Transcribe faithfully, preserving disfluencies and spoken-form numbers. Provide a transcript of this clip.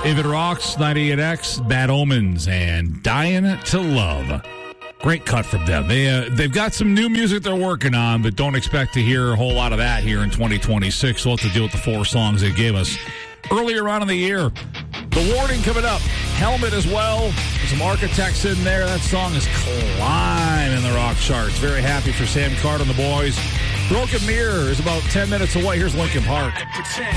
If It Rocks, ninety-eight X, Bad Omens, and Dying to Love. Great cut from them. They, uh, they've got some new music they're working on, but don't expect to hear a whole lot of that here in twenty twenty-six. We'll have to deal with the four songs they gave us earlier on in the year. The Warning coming up. Helmet as well. Some Architects in there. That song is climbing the rock charts. Very happy for Sam Carter and the boys. Broken Mirror is about ten minutes away. Here's Linkin Park.